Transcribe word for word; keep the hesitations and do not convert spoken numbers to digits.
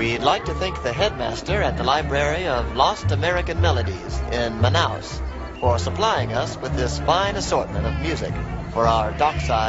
We'd like to thank the headmaster at the Library of Lost American Melodies in Manaus for supplying us with this fine assortment of music for our dockside